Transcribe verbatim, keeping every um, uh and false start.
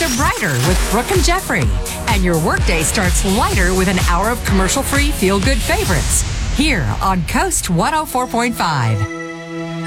brighter with Brooke and Jeffrey. And your workday starts lighter with an hour of commercial-free feel-good favorites. Here on Coast one oh four point five.